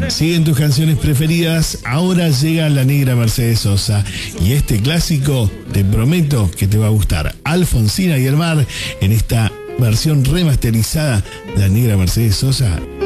Siguen tus canciones preferidas, ahora llega la negra Mercedes Sosa y este clásico te prometo que te va a gustar. Alfonsina y el mar en esta versión remasterizada de la negra Mercedes Sosa.